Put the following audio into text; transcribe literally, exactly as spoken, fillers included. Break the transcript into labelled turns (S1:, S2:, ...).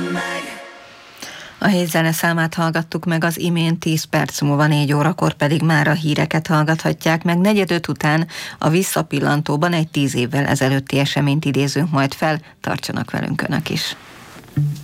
S1: A hét zene számát hallgattuk meg az imént, tíz perc múlva négy órakor pedig már a híreket hallgathatják meg. Negyed öt után a visszapillantóban egy tíz évvel ezelőtti eseményt idézünk majd fel, tartsanak velünk önök is.